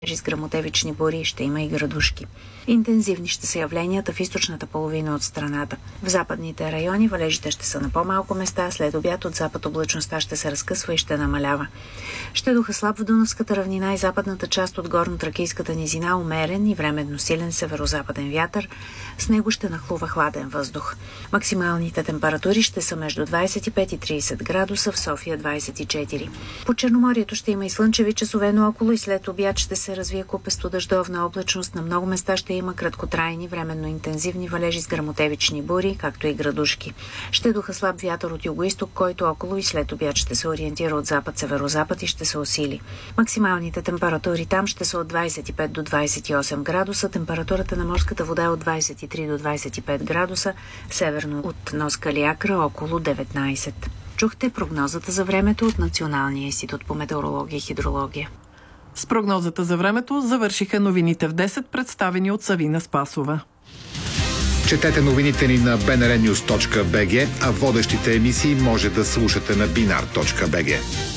с гръмотевични бури, ще има и градушки. Интензивни ще са явленията в източната половина от страната. В западните райони валежите ще са на по-малко места, след обяд от запад облачността ще се разкъсва и ще намалява. Ще духа слаб в Дунавската равнина и западната част от горно-тракийската низина, умерен и временно силен северо-западен вятър, с него ще нахлува хладен въздух. Максималните температури ще са между 25 и 30 градуса, в София 24. По Черноморието ще има и слънчеви часове наоколо и след обяд ще се развие купесто дъждовна облачност. На много места ще има краткотрайни, временно интензивни валежи с гръмотевични бури, както и градушки. Ще духа слаб вятър от югоизток, който около и след обяд ще се ориентира от запад-северозапад и ще се усили. Максималните температури там ще са от 25 до 28 градуса, температурата на морската вода е от 23 до 25 градуса, северно от нос Калиакра около 19. Чухте прогнозата за времето от Националния институт по метеорология и хидрология. С прогнозата за времето завършиха новините в 10, представени от Савина Спасова. Четете новините ни на bnrnews.bg, а водещите емисии може да слушате на binar.bg.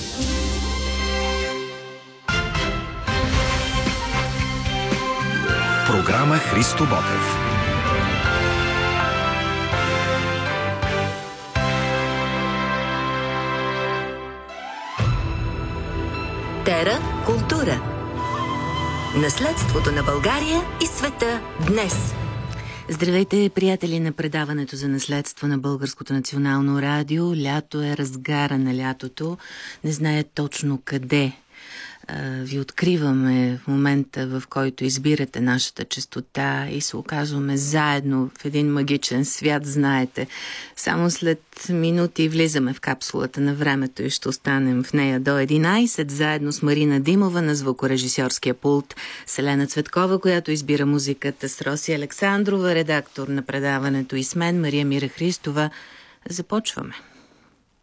Програма Христо Ботев. Тера култура. Наследството на България и света днес. Здравейте, приятели на предаването за наследство на Българското национално радио. Лято е, разгара на лятото. Не зная точно къде ви откриваме в момента, в който избирате нашата честота и се оказваме заедно в един магичен свят, знаете. Само след минути влизаме в капсулата на времето и ще останем в нея до 11, заедно с Марина Димова на звукорежисьорския пулт, Селена Цветкова, която избира музиката, с Роси Александрова, редактор на предаването, и с мен, Мария Мира Христова. Започваме.